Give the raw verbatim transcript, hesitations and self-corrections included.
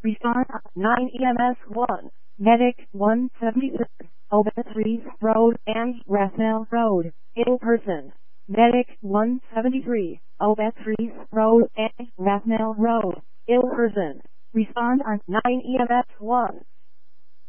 Respond on nine E M S one. Medic one seventy-six, Obet three Road and Rathmel Road, ill person. Medic one seventy-three, Obet three Road and Rathmel Road, ill person. Respond on nine E M S one.